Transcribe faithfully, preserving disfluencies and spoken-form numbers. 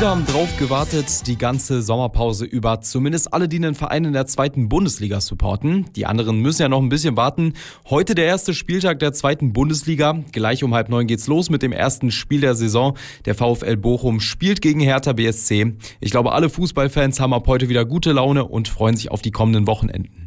Viele haben drauf gewartet, die ganze Sommerpause über. Zumindest alle, die einen Verein in der zweiten Bundesliga supporten. Die anderen müssen ja noch ein bisschen warten. Heute der erste Spieltag der zweiten Bundesliga. Gleich um halb neun geht's los mit dem ersten Spiel der Saison. Der VfL Bochum spielt gegen Hertha B S C. Ich glaube, alle Fußballfans haben ab heute wieder gute Laune und freuen sich auf die kommenden Wochenenden.